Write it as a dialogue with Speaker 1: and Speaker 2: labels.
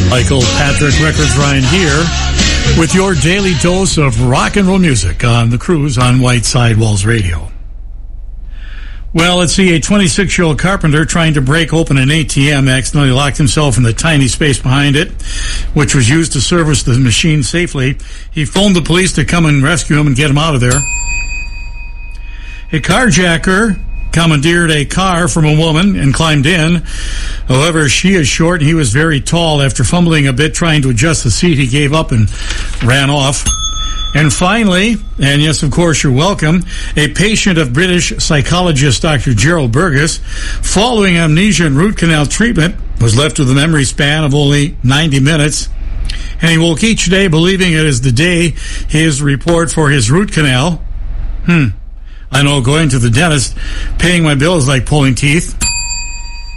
Speaker 1: Michael Patrick Records Ryan here with your daily dose of rock and roll music on The Cruise on White Sidewalls Radio. Well, let's see, a 26-year-old carpenter trying to break open an ATM accidentally locked himself in the tiny space behind it, which was used to service the machine safely. He phoned the police to come and rescue him and get him out of there. A carjacker commandeered a car from a woman and climbed in. However, she is short and he was very tall. After fumbling a bit trying to adjust the seat, he gave up and ran off. And finally, and yes, of course, you're welcome, a patient of British psychologist Dr. Gerald Burgess, following amnesia and root canal treatment, was left with a memory span of only 90 minutes. And he woke each day believing it is the day his report for his root canal. I know, going to the dentist, paying my bills like pulling teeth.